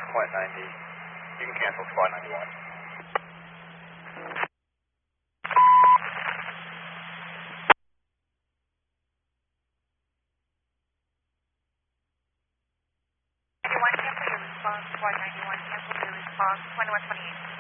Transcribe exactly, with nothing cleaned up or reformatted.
Flight ninety. You can cancel flight ninety-one. ninety-one, cancel your response. Flight ninety-one, cancel your response. twenty-one twenty-eight.